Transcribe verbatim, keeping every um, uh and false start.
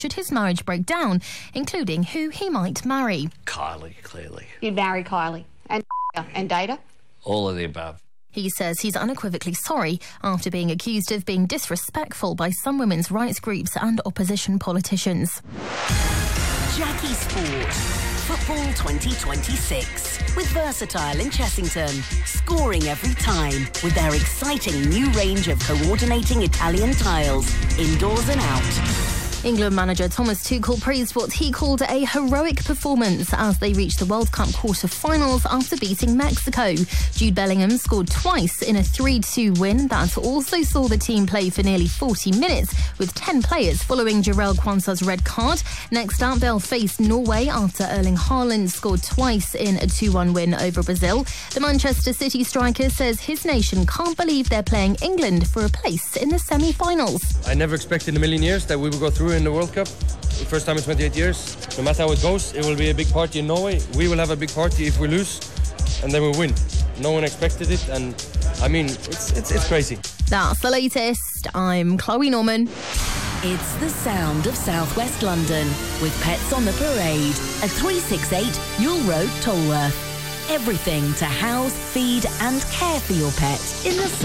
should his marriage break down, including who he might marry. Kylie, clearly. You'd marry Kylie and and date her? All of the above. He says he's unequivocally sorry after being accused of being disrespectful by some women's rights groups and opposition politicians. Jackie Sport. Football twenty twenty-six. With Versatile in Chessington. Scoring every time with their exciting new range of coordinating Italian tiles, indoors and out. England manager Thomas Tuchel praised what he called a heroic performance as they reached the World Cup quarter-finals after beating Mexico. Jude Bellingham scored twice in a three two win that also saw the team play for nearly forty minutes with ten players following Jarell Quansah's red card. Next up, they'll face Norway after Erling Haaland scored twice in a two one win over Brazil. The Manchester City striker says his nation can't believe they're playing England for a place in the semi-finals. I never expected in a million years that we would go through in the World Cup. The first time in twenty-eight years. No matter how it goes, it will be a big party in Norway. We will have a big party if we lose, and then we win. No one expected it, and I mean, it's it's, it's crazy. That's the latest. I'm Chloe Norman. It's the sound of southwest London with Pets on the Parade at three sixty-eight Ewell Road, Tolworth. Everything to house, feed and care for your pet in the